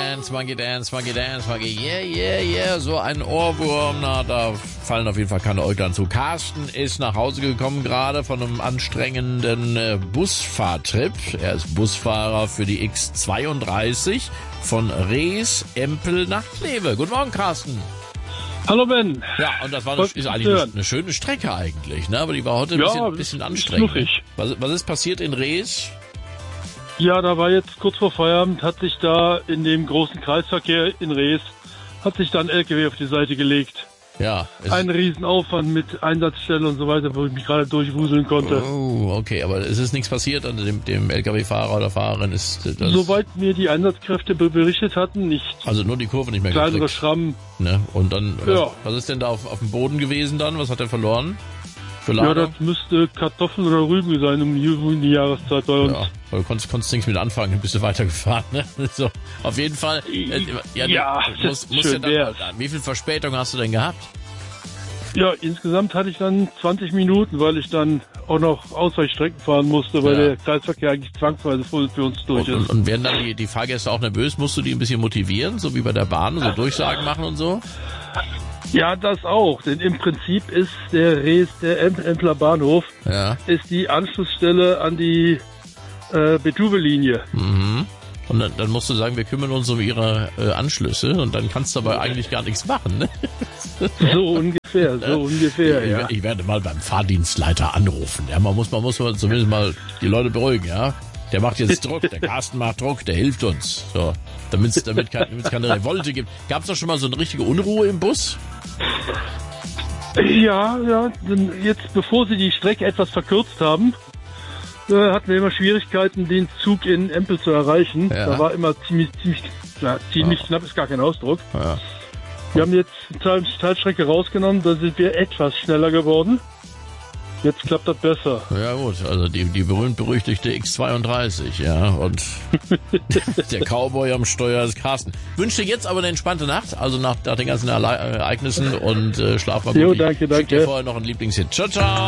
yeah, yeah, yeah, so ein Ohrwurm, na, da fallen auf jeden Fall keine Äuglein zu. Carsten ist nach Hause gekommen gerade von einem anstrengenden Busfahrtrip. Er ist Busfahrer für die X32 von Rees, Empel nach Kleve. Guten Morgen, Carsten. Hallo Ben. Ja, und das ist eigentlich eine schöne Strecke eigentlich, ne? Aber die war heute ein bisschen anstrengend. Knuffig. Was ist passiert in Rees? Ja, da war jetzt kurz vor Feierabend, hat sich da in dem großen Kreisverkehr in Rees, hat sich da ein LKW auf die Seite gelegt. Ja. Ein Riesenaufwand mit Einsatzstelle und so weiter, wo ich mich gerade durchwuseln konnte. Oh, okay, aber es ist nichts passiert an dem LKW-Fahrer oder Fahrerin? Soweit mir die Einsatzkräfte berichtet hatten, nicht. Also nur die Kurve nicht mehr kleinere gekriegt. Schrammen. Ne? Und dann, ja. Was ist denn da auf dem Boden gewesen dann? Was hat er verloren? Ja, das müsste Kartoffeln oder Rüben sein um die Jahreszeit bei uns. Ja, weil du konntest nichts mit anfangen, dann bist du weitergefahren. Ne? So, auf jeden Fall. Wie viel Verspätung hast du denn gehabt? Ja, insgesamt hatte ich dann 20 Minuten, weil ich dann auch noch Ausweichstrecken fahren musste, weil der Kreisverkehr eigentlich zwangsweise voll für uns durch ist. Und werden dann die Fahrgäste auch nervös? Musst du die ein bisschen motivieren, so wie bei der Bahn, so Durchsagen machen und so? Ja, das auch, denn im Prinzip ist der Empler Bahnhof ist die Anschlussstelle an die Betuwe-Linie. Mhm. Und dann musst du sagen, wir kümmern uns um ihre Anschlüsse und dann kannst du aber eigentlich gar nichts machen, ne? So ungefähr, ja. Ich werde mal beim Fahrdienstleiter anrufen. Ja, man muss zumindest mal die Leute beruhigen, ja. Der macht jetzt Druck, der Carsten macht Druck, der hilft uns. So, damit keine Revolte gibt. Gab es da schon mal so eine richtige Unruhe im Bus? Ja, jetzt bevor sie die Strecke etwas verkürzt haben, hatten wir immer Schwierigkeiten, den Zug in Empel zu erreichen. Ja. Da war immer ziemlich knapp, ist gar kein Ausdruck. Ja. Wir haben jetzt eine Teilstrecke rausgenommen, da sind wir etwas schneller geworden. Jetzt klappt das besser. Ja gut, also die berühmt-berüchtigte X32, ja, und der Cowboy am Steuer ist Carsten. Wünsche dir jetzt aber eine entspannte Nacht, also nach den ganzen Ereignissen und schlaf mal gut. Danke. Ich schicke dir vorher noch einen Lieblingshit. Ciao, ciao!